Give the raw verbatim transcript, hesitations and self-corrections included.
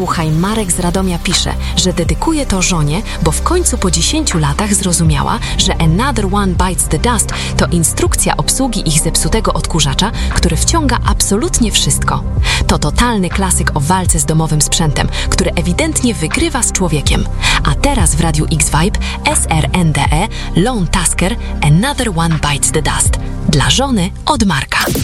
Słuchaj, Marek z Radomia pisze, że dedykuje to żonie, bo w końcu po dziesięciu latach zrozumiała, że Another One Bites the Dust to instrukcja obsługi ich zepsutego odkurzacza, który wciąga absolutnie wszystko. To totalny klasyk o walce z domowym sprzętem, który ewidentnie wygrywa z człowiekiem. A teraz w Radiu X-Vibe S R N D E Lone Tasker Another One Bites the Dust. Dla żony od Marka.